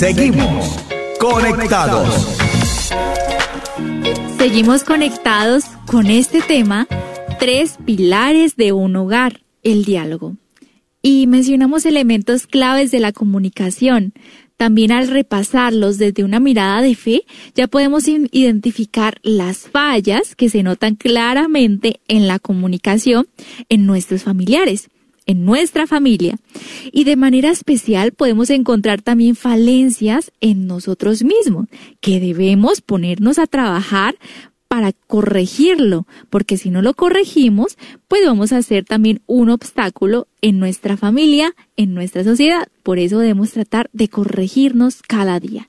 Seguimos conectados. Seguimos conectados con este tema, 3 pilares de un hogar, el diálogo. Y mencionamos elementos claves de la comunicación. También al repasarlos desde una mirada de fe, ya podemos identificar las fallas que se notan claramente en la comunicación en nuestros familiares, en nuestra familia. Y de manera especial podemos encontrar también falencias en nosotros mismos, que debemos ponernos a trabajar para corregirlo, porque si no lo corregimos, pues vamos a ser también un obstáculo en nuestra familia, en nuestra sociedad. Por eso debemos tratar de corregirnos cada día.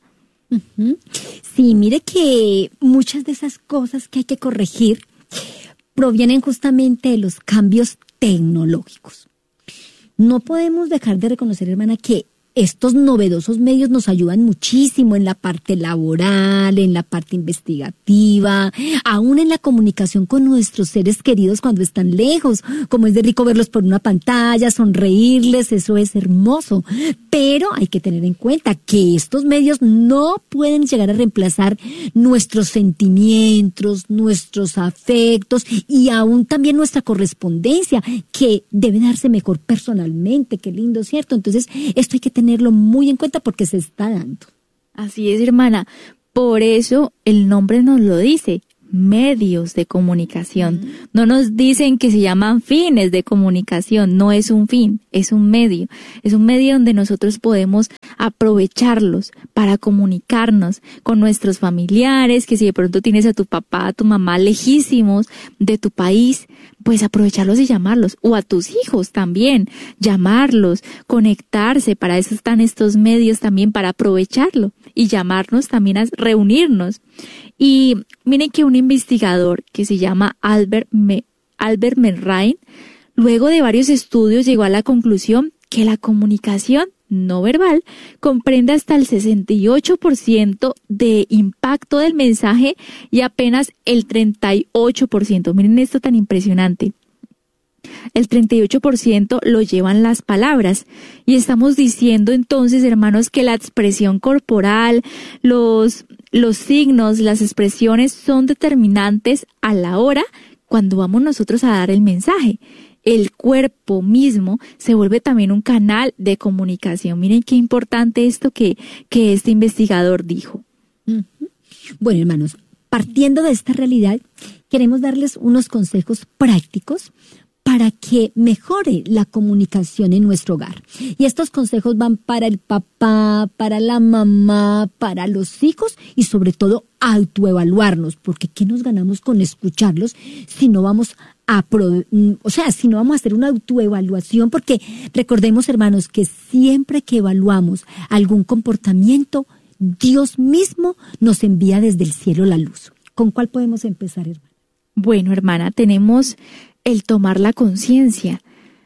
Sí, mire que muchas de esas cosas que hay que corregir provienen justamente de los cambios tecnológicos. No podemos dejar de reconocer, hermana, que estos novedosos medios nos ayudan muchísimo en la parte laboral, en la parte investigativa, aún en la comunicación con nuestros seres queridos cuando están lejos, como es de rico verlos por una pantalla, sonreírles, eso es hermoso. Pero hay que tener en cuenta que estos medios no pueden llegar a reemplazar nuestros sentimientos, nuestros afectos y aún también nuestra correspondencia, que debe darse mejor personalmente. Qué lindo, ¿cierto? Entonces, esto hay que tenerlo muy en cuenta porque se está dando. Así es, hermana. Por eso el nombre nos lo dice, medios de comunicación. No nos dicen que se llaman fines de comunicación, no es un fin, es un medio. Es un medio donde nosotros podemos aprovecharlos para comunicarnos con nuestros familiares, que si de pronto tienes a tu papá, a tu mamá lejísimos de tu país, pues aprovecharlos y llamarlos, o a tus hijos también, llamarlos, conectarse, para eso están estos medios también, para aprovecharlo y llamarnos también a reunirnos. Y miren que un investigador que se llama Albert Merrain, luego de varios estudios llegó a la conclusión que la comunicación no verbal comprende hasta el 68% de impacto del mensaje y apenas el 38%. Miren esto tan impresionante. El 38% lo llevan las palabras. Y estamos diciendo entonces, hermanos, que la expresión corporal, los signos, las expresiones son determinantes a la hora cuando vamos nosotros a dar el mensaje. El cuerpo mismo se vuelve también un canal de comunicación. Miren qué importante esto que este investigador dijo. Bueno, hermanos, partiendo de esta realidad, queremos darles unos consejos prácticos para que mejore la comunicación en nuestro hogar. Y estos consejos van para el papá, para la mamá, para los hijos y sobre todo autoevaluarnos, porque ¿qué nos ganamos con escucharlos si no vamos si no vamos a hacer una autoevaluación? Porque recordemos, hermanos, que siempre que evaluamos algún comportamiento, Dios mismo nos envía desde el cielo la luz. ¿Con cuál podemos empezar, hermana? Bueno, hermana, tenemos el tomar conciencia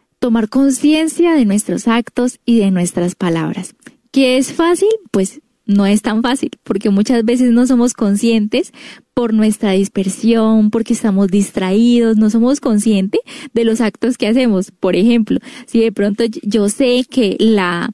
de nuestros actos y de nuestras palabras. ¿Qué es fácil? Pues no es tan fácil, porque muchas veces no somos conscientes por nuestra dispersión, porque estamos distraídos, no somos conscientes de los actos que hacemos. Por ejemplo, si de pronto yo sé que la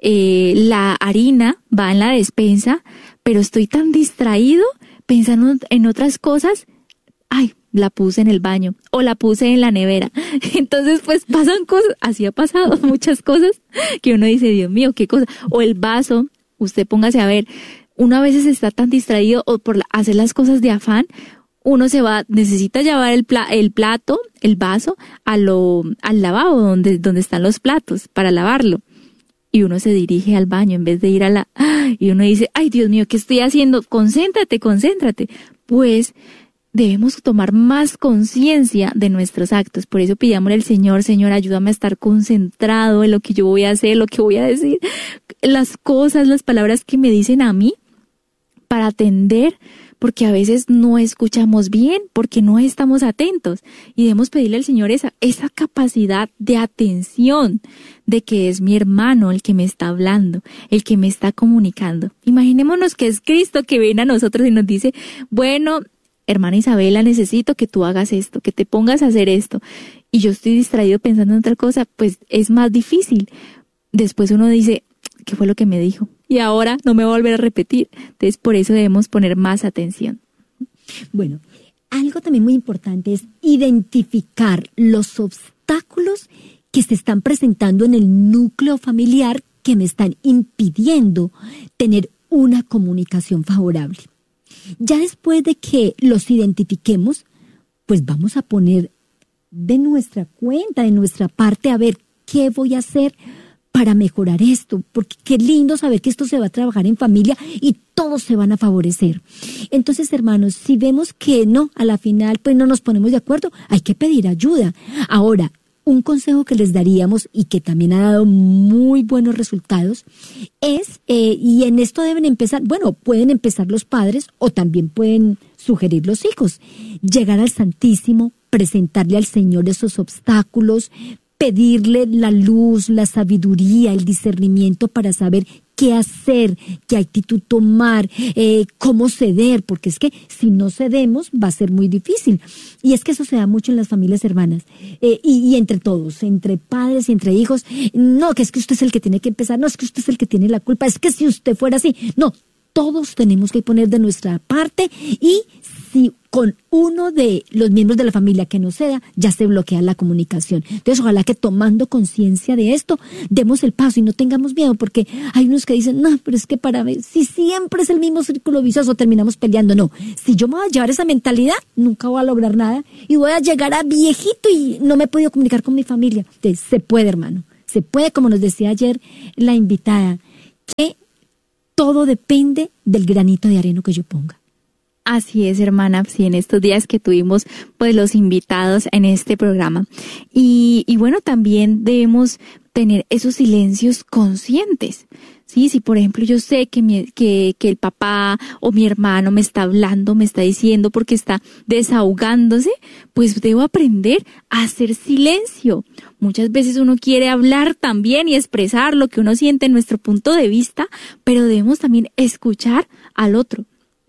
harina va en la despensa, pero estoy tan distraído pensando en otras cosas, la puse en el baño o la puse en la nevera. Entonces, pues pasan cosas, así ha pasado muchas cosas que uno dice, Dios mío, qué cosa. O el vaso, usted póngase a ver, uno a veces está tan distraído o por hacer las cosas de afán, uno necesita llevar el plato, el vaso al lavabo donde están los platos para lavarlo. Y uno se dirige al baño en vez de ir y uno dice, ay, Dios mío, ¿qué estoy haciendo? Concéntrate. Pues debemos tomar más conciencia de nuestros actos. Por eso pidámosle al Señor, Señor, ayúdame a estar concentrado en lo que yo voy a hacer, lo que voy a decir, las cosas, las palabras que me dicen a mí, para atender, porque a veces no escuchamos bien, porque no estamos atentos. Y debemos pedirle al Señor esa capacidad de atención, de que es mi hermano el que me está hablando, el que me está comunicando. Imaginémonos que es Cristo que viene a nosotros y nos dice, bueno, hermana Isabela, necesito que tú hagas esto, que te pongas a hacer esto. Y yo estoy distraído pensando en otra cosa, pues es más difícil. Después uno dice, ¿qué fue lo que me dijo? y ahora no me va a volver a repetir. Entonces, por eso debemos poner más atención. Bueno, algo también muy importante es identificar los obstáculos que se están presentando en el núcleo familiar que me están impidiendo tener una comunicación favorable. Ya después de que los identifiquemos, pues vamos a poner de nuestra cuenta, de nuestra parte, a ver qué voy a hacer para mejorar esto, porque qué lindo saber que esto se va a trabajar en familia y todos se van a favorecer. Entonces, hermanos, si vemos que no, a la final pues no nos ponemos de acuerdo, hay que pedir ayuda. Ahora, un consejo que les daríamos y que también ha dado muy buenos resultados es, y en esto deben empezar, bueno, pueden empezar los padres o también pueden sugerir los hijos, llegar al Santísimo, presentarle al Señor esos obstáculos, pedirle la luz, la sabiduría, el discernimiento para saber qué hacer, qué actitud tomar, cómo ceder, porque es que si no cedemos va a ser muy difícil. Y es que eso se da mucho en las familias hermanas, y entre todos, entre padres y entre hijos. No, que es que usted es el que tiene que empezar, no, es que usted es el que tiene la culpa, es que si usted fuera así, no, todos tenemos que poner de nuestra parte, y si con uno de los miembros de la familia que no ceda, ya se bloquea la comunicación. Entonces, ojalá que tomando conciencia de esto, demos el paso y no tengamos miedo, porque hay unos que dicen, no, pero es que para ver, si siempre es el mismo círculo vicioso, terminamos peleando. No, si yo me voy a llevar esa mentalidad, nunca voy a lograr nada y voy a llegar a viejito y no me he podido comunicar con mi familia. Entonces, se puede, hermano, se puede, como nos decía ayer la invitada, que todo depende del granito de arena que yo ponga. Así es, hermana, sí, en estos días que tuvimos pues los invitados en este programa. Y bueno, también debemos tener esos silencios conscientes. Sí, si por ejemplo yo sé que el papá o mi hermano me está hablando, me está diciendo porque está desahogándose, pues debo aprender a hacer silencio. Muchas veces uno quiere hablar también y expresar lo que uno siente en nuestro punto de vista, pero debemos también escuchar al otro.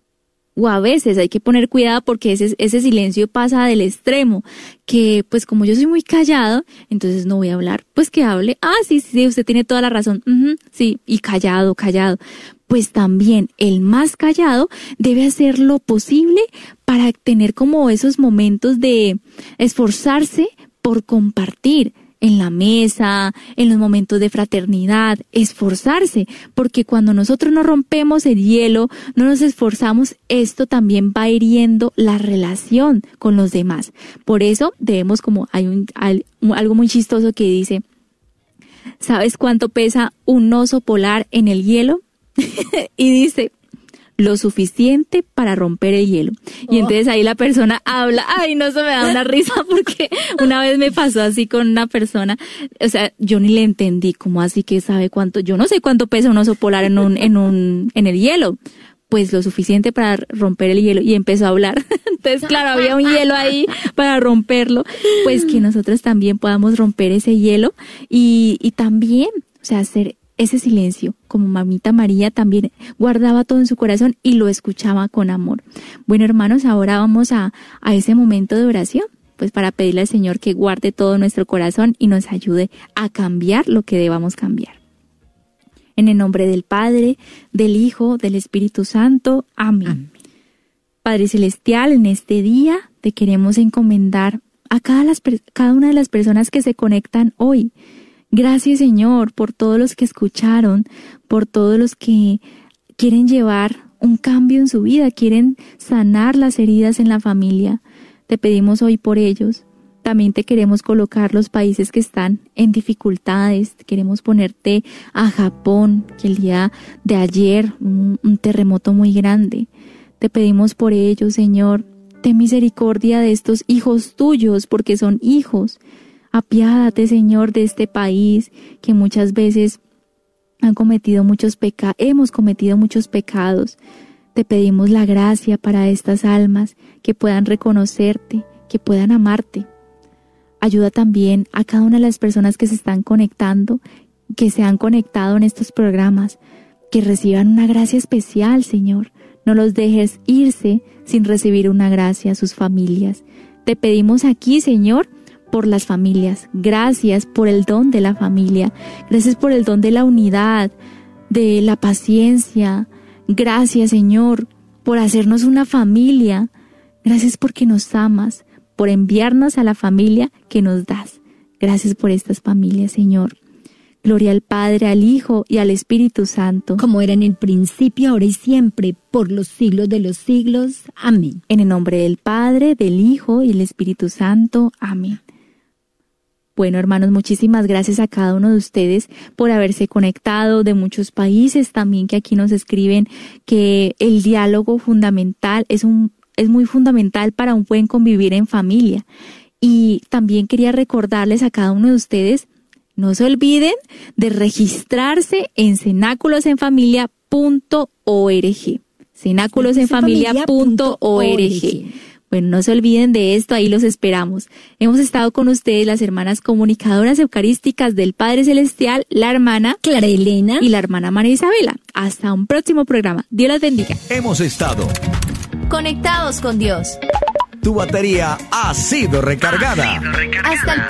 O a veces hay que poner cuidado porque ese silencio pasa del extremo, que pues como yo soy muy callado, entonces no voy a hablar, pues que hable. Sí, usted tiene toda la razón, sí, y callado. Pues también el más callado debe hacer lo posible para tener como esos momentos de esforzarse por compartir en la mesa, en los momentos de fraternidad, esforzarse, porque cuando nosotros no rompemos el hielo, no nos esforzamos, esto también va hiriendo la relación con los demás. Por eso debemos, como hay algo muy chistoso que dice, ¿sabes cuánto pesa un oso polar en el hielo? Y dice, lo suficiente para romper el hielo. Y entonces ahí la persona habla, no, eso me da una risa porque una vez me pasó así con una persona, o sea, yo ni le entendí, ¿cómo así que sabe cuánto? Yo no sé cuánto pesa un oso polar en el hielo. Pues lo suficiente para romper el hielo, y empezó a hablar. Entonces, claro, había un hielo ahí para romperlo, pues que nosotros también podamos romper ese hielo y también, o sea, hacer ese silencio, como mamita María también guardaba todo en su corazón y lo escuchaba con amor. Bueno, hermanos, ahora vamos a ese momento de oración, pues para pedirle al Señor que guarde todo nuestro corazón y nos ayude a cambiar lo que debamos cambiar. En el nombre del Padre, del Hijo, del Espíritu Santo. Amén. Padre Celestial, en este día te queremos encomendar a cada una de las personas que se conectan hoy. Gracias, Señor, por todos los que escucharon, por todos los que quieren llevar un cambio en su vida, quieren sanar las heridas en la familia. Te pedimos hoy por ellos. También te queremos colocar los países que están en dificultades. Queremos ponerte a Japón, que el día de ayer un terremoto muy grande. Te pedimos por ellos, Señor. Ten misericordia de estos hijos tuyos, porque son hijos. Apiádate, Señor, de este país que muchas veces hemos cometido muchos pecados. Te pedimos la gracia para estas almas, que puedan reconocerte, que puedan amarte. Ayuda también a cada una de las personas que se están conectando, que se han conectado en estos programas, que reciban una gracia especial, Señor. No los dejes irse sin recibir una gracia a sus familias. Te pedimos aquí, Señor, por las familias. Gracias por el don de la familia. Gracias por el don de la unidad. de la paciencia. Gracias, Señor, por hacernos una familia. Gracias porque nos amas, por enviarnos a la familia que nos das. Gracias por estas familias, Señor. Gloria al Padre, al Hijo y al Espíritu Santo. Como era en el principio, ahora y siempre, por los siglos de los siglos. Amén. En el nombre del Padre, del Hijo y del Espíritu Santo. Amén. Bueno, hermanos, muchísimas gracias a cada uno de ustedes por haberse conectado, de muchos países también que aquí nos escriben que el diálogo fundamental es muy fundamental para un buen convivir en familia. Y también quería recordarles a cada uno de ustedes, no se olviden de registrarse en cenáculosenfamilia.org. cenáculosenfamilia.org. Bueno, no se olviden de esto, ahí los esperamos. Hemos estado con ustedes las hermanas comunicadoras eucarísticas del Padre Celestial, la hermana Clara Elena y la hermana María Isabela. Hasta un próximo programa. Dios las bendiga. Hemos estado conectados con Dios. Tu batería ha sido recargada. Hasta el